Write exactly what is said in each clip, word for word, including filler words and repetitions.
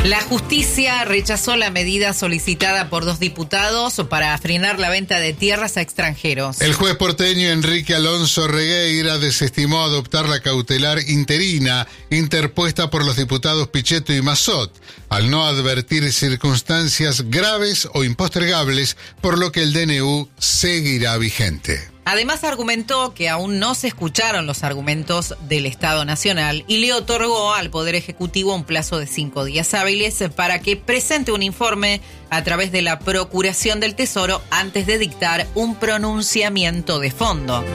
La justicia rechazó la medida solicitada por dos diputados para frenar la venta de tierras a extranjeros. El juez porteño Enrique Alonso Regueira desestimó adoptar la cautelar interina interpuesta por los diputados Pichetto y Massot, al no advertir circunstancias graves o impostergables, por lo que el D N U seguirá vigente. Además argumentó que aún no se escucharon los argumentos del Estado Nacional y le otorgó al Poder Ejecutivo un plazo de cinco días hábiles para que presente un informe a través de la Procuración del Tesoro antes de dictar un pronunciamiento de fondo.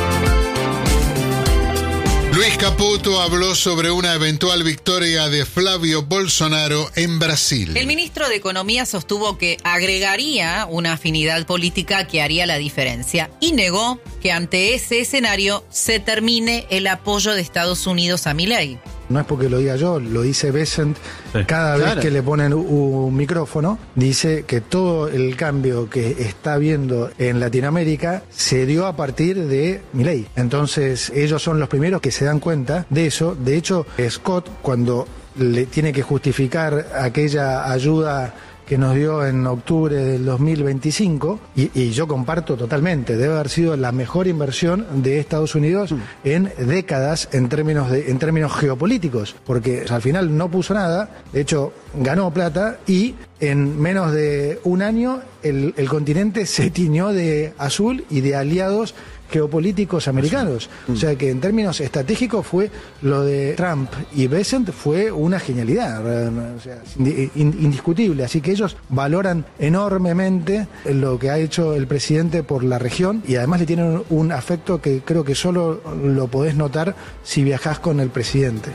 Luis Caputo habló sobre una eventual victoria de Flavio Bolsonaro en Brasil. El ministro de Economía sostuvo que agregaría una afinidad política que haría la diferencia y negó que ante ese escenario se termine el apoyo de Estados Unidos a Milei. No es porque lo diga yo, lo dice Bessent. Sí, cada claro. vez que le ponen un micrófono, dice que todo el cambio que está habiendo en Latinoamérica se dio a partir de Milei. Entonces, ellos son los primeros que se dan cuenta de eso. De hecho, Scott, cuando le tiene que justificar aquella ayuda que nos dio en octubre del dos mil veinticinco, y, y yo comparto totalmente, debe haber sido la mejor inversión de Estados Unidos en décadas en términos de, en términos geopolíticos, porque al final no puso nada, de hecho ganó plata y en menos de un año el, el continente se tiñó de azul y de aliados geopolíticos americanos. O sea que en términos estratégicos fue lo de Trump y Bessent fue una genialidad, o sea, indiscutible. Así que ellos valoran enormemente lo que ha hecho el presidente por la región y además le tienen un afecto que creo que solo lo podés notar si viajás con el presidente.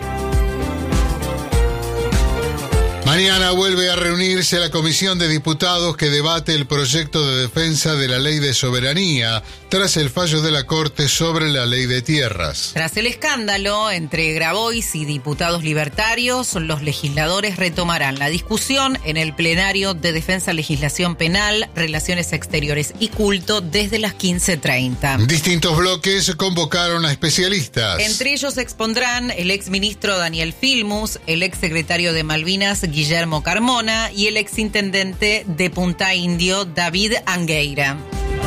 Mañana vuelve a reunirse la Comisión de Diputados que debate el proyecto de defensa de la Ley de Soberanía tras el fallo de la Corte sobre la Ley de Tierras. Tras el escándalo entre Grabois y diputados libertarios, los legisladores retomarán la discusión en el plenario de Defensa, Legislación Penal, Relaciones Exteriores y Culto desde las quince treinta. Distintos bloques convocaron a especialistas. Entre ellos expondrán el exministro Daniel Filmus, el exsecretario de Malvinas Guillermo Carmona y el exintendente de Punta Indio David Angueira.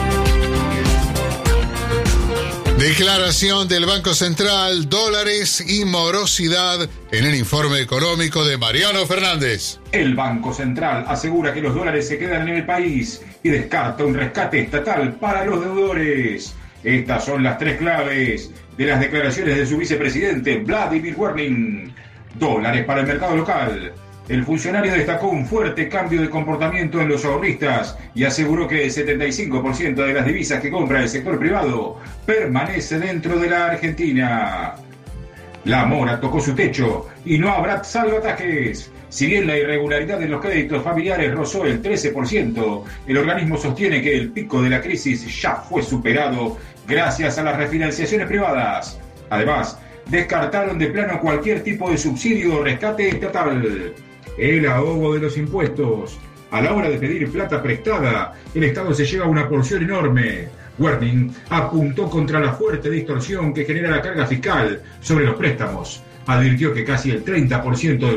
Declaración del Banco Central, dólares y morosidad en el informe económico de Mariano Fernández. El Banco Central asegura que los dólares se quedan en el país y descarta un rescate estatal para los deudores. Estas son las tres claves de las declaraciones de su vicepresidente Vladimir Werning. Dólares para el mercado local. El funcionario destacó un fuerte cambio de comportamiento en los ahorristas y aseguró que el setenta y cinco por ciento de las divisas que compra el sector privado permanece dentro de la Argentina. La mora tocó su techo y no habrá salvatajes. Si bien la irregularidad de los créditos familiares rozó el trece por ciento, el organismo sostiene que el pico de la crisis ya fue superado gracias a las refinanciaciones privadas. Además, descartaron de plano cualquier tipo de subsidio o rescate estatal. El ahogo de los impuestos. A la hora de pedir plata prestada, el Estado se lleva una porción enorme. Werning apuntó contra la fuerte distorsión que genera la carga fiscal sobre los préstamos. Advirtió que casi el treinta por ciento de